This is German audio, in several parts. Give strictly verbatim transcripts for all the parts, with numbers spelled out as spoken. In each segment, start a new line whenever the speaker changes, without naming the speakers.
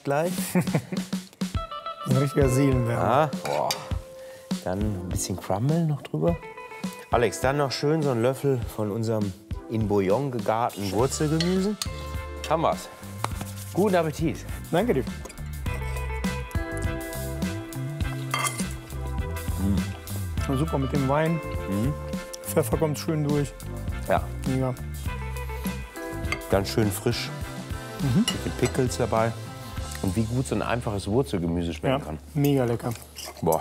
gleich.
Ein richtiger Seelenwärmer.
Ah, boah. Dann ein bisschen Crumble noch drüber. Alex, dann noch schön so einen Löffel von unserem in Bouillon gegarten Wurzelgemüse. Haben wir's. Guten Appetit.
Danke dir. Mm. Super mit dem Wein. Mm. Pfeffer kommt schön durch.
Ja.
Mega.
Ganz schön frisch. Mhm. Mit den Pickles dabei. Und wie gut so ein einfaches Wurzelgemüse schmecken
ja,
kann.
Mega lecker.
Boah.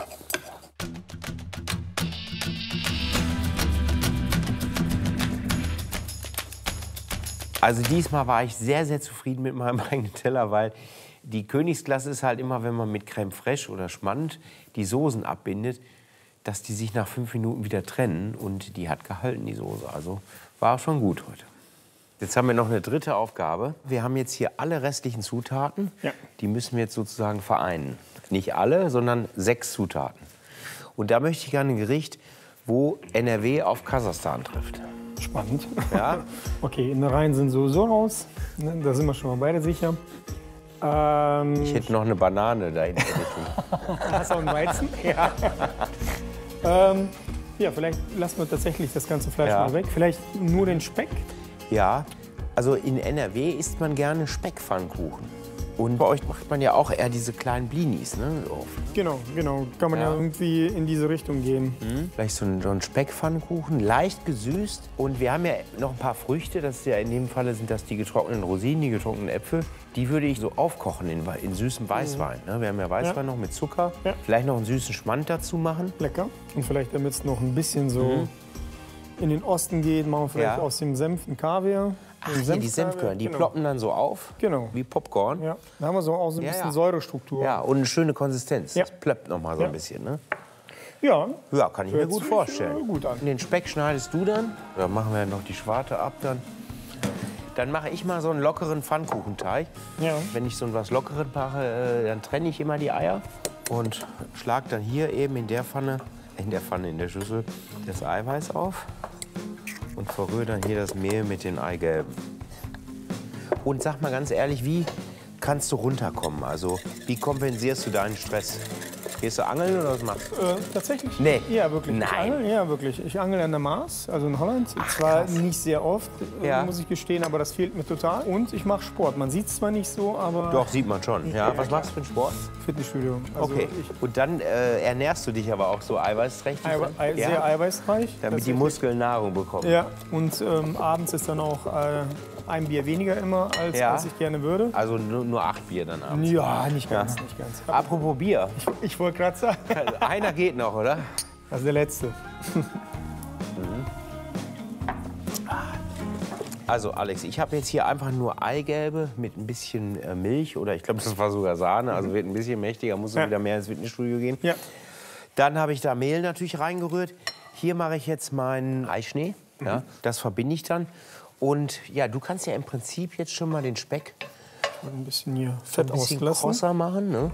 Also diesmal war ich sehr, sehr zufrieden mit meinem eigenen Teller, weil die Königsklasse ist halt immer, wenn man mit Crème fraîche oder Schmand die Soßen abbindet, dass die sich nach fünf Minuten wieder trennen. Und die hat gehalten, die Soße. Also war schon gut heute. Jetzt haben wir noch eine dritte Aufgabe. Wir haben jetzt hier alle restlichen Zutaten.
Ja.
Die müssen wir jetzt sozusagen vereinen. Nicht alle, sondern sechs Zutaten. Und da möchte ich gerne ein Gericht, wo N R W auf Kasachstan trifft.
Spannend.
Ja.
Okay, Innereien sind sowieso raus. Da sind wir schon mal beide sicher. Ähm,
Ich hätte noch eine Banane dahinter.
Hast du auch einen Weizen? Ja. ähm, ja, vielleicht lassen wir tatsächlich das ganze Fleisch
Ja.
mal weg. Vielleicht nur den Speck.
Ja, also in N R W isst man gerne Speckpfannkuchen. Und bei euch macht man ja auch eher diese kleinen Blinis, ne? Oft.
Genau, genau. Kann man ja,
Ja.
irgendwie in diese Richtung gehen.
Mhm. Vielleicht so ein, so ein Speckpfannkuchen, leicht gesüßt. Und wir haben ja noch ein paar Früchte. Das ist ja in dem Falle sind das die getrockneten Rosinen, die getrockneten Äpfel. Die würde ich so aufkochen in, in süßem Weißwein. Ne? Wir haben ja Weißwein
Ja.
noch mit Zucker.
Ja.
Vielleicht noch einen süßen Schmand dazu machen.
Lecker. Und vielleicht, damit es noch ein bisschen so
Mhm.
in den Osten geht, machen wir vielleicht
Ja.
aus dem Senf einen Kaviar.
Ach,
Einen
hier, die
Senfkaviar.
Senfkörner, die
genau.
ploppen dann so auf,
Genau.
wie Popcorn.
Ja. Da haben wir so auch so ein
Ja,
bisschen
ja.
Säurestruktur.
Ja, und eine schöne Konsistenz.
Ja.
Das plöppt noch mal so
Ja.
ein bisschen. Ne?
Ja.
Ja, kann ich mir
Hört
gut
sich,
vorstellen.
äh, gut an.
Den Speck schneidest du dann. Da machen wir noch die Schwarte ab dann. Dann mache ich mal so einen lockeren Pfannkuchenteig.
Ja.
Wenn ich so was Lockeres mache, äh, dann trenne ich immer die Eier und schlage dann hier eben in der Pfanne, in der Pfanne, in der Schüssel, das Eiweiß auf und verrühre dann hier das Mehl mit den Eigelben. Und sag mal ganz ehrlich, wie kannst du runterkommen? Also, wie kompensierst du deinen Stress? Gehst du angeln oder was machst du?
Äh, tatsächlich?
Nee.
Ja, wirklich.
Nein.
Ich angel, ja, wirklich. Ich angel an der Maas, also in Holland.
Ach,
zwar
krass.
nicht sehr oft, äh,
Ja.
muss ich gestehen, aber das fehlt mir total. Und ich mache Sport. Man sieht es zwar nicht so, aber
Doch, sieht man schon. Ja, was machst du für einen Sport?
Fitnessstudio. Also
Okay.
ich,
Und dann äh, ernährst du dich aber auch so eiweißträchtig?
Eiwe ei
Ja?
sehr eiweißreich.
Damit die
tatsächlich.
Muskeln Nahrung bekommen.
Ja, und ähm, abends ist dann auch äh, ein Bier weniger immer, als,
Ja.
als ich gerne würde.
Also nur, nur acht Bier dann abends.
Ja, nicht ganz, nicht ganz.
Apropos Bier.
Ich wollte gerade sagen,
Einer geht noch, oder?
das ist der letzte.
Also Alex, ich habe jetzt hier einfach nur Eigelbe mit ein bisschen äh, Milch oder ich glaube, das war sogar Sahne, also wird ein bisschen mächtiger, muss
Ja.
wieder mehr ins Fitnessstudio gehen.
Ja.
Dann habe ich da Mehl natürlich reingerührt. Hier mache ich jetzt meinen Eischnee, ja, das verbinde ich dann. Und ja, du kannst ja im Prinzip jetzt schon mal den Speck
Ein bisschen hier
ein
Fett
bisschen
auslassen.
krosser machen. Ne?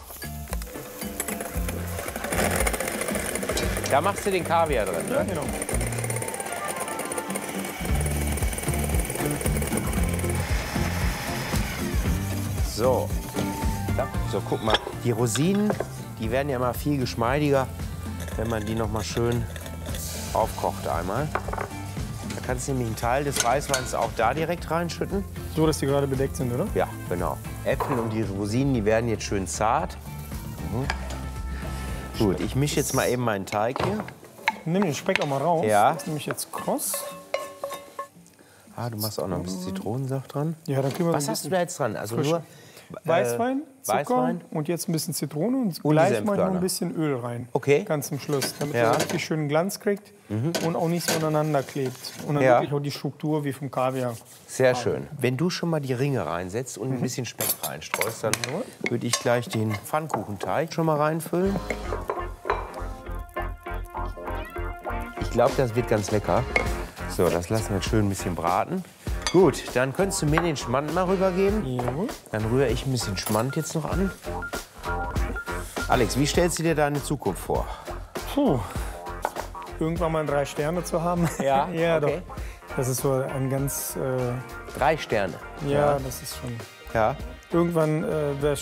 Da machst du den Kaviar drin.
Ja,
Ne?
genau.
So. Ja, so, guck mal. Die Rosinen, die werden ja immer viel geschmeidiger, wenn man die noch mal schön aufkocht einmal. Da kannst du nämlich einen Teil des Weißweins auch da direkt reinschütten.
So, dass die gerade bedeckt sind, oder?
Ja, genau. Äpfel und die Rosinen, die werden jetzt schön zart. Mhm. Gut, ich mische jetzt mal eben meinen Teig hier.
Nimm den Speck auch mal raus.
Ja.
Das nehme ich jetzt kross.
Ah, du machst auch noch ein bisschen Zitronensaft dran.
Ja, dann kriegen wir
Was
so ein
hast du
bisschen
da jetzt dran? Also
frisch.
nur
Weißwein,
äh,
Zucker
Weißwein.
und jetzt ein bisschen Zitrone und,
Und die
gleich mal noch
Senfkörner.
ein bisschen Öl rein.
Okay.
Ganz zum Schluss, damit
Ja.
er richtig schönen Glanz kriegt und auch nicht so aneinander klebt. Und dann
Ja.
wirklich auch die Struktur wie vom Kaviar.
Sehr schön. Wenn du schon mal die Ringe reinsetzt und ein bisschen Speck reinstreust, dann würde ich gleich den Pfannkuchenteig schon mal reinfüllen. Ich glaube, das wird ganz lecker. So, das lassen wir jetzt schön ein bisschen braten. Gut, dann könntest du mir den Schmand mal rübergeben.
Jawohl.
Dann rühre ich ein bisschen Schmand jetzt noch an. Alex, wie stellst du dir deine Zukunft vor?
Puh. Irgendwann mal drei Sterne zu haben.
Ja,
ja
okay.
doch. Das ist so ein ganz, äh,
Drei Sterne.
ja, das ist schon.
Ja.
Irgendwann äh, wäre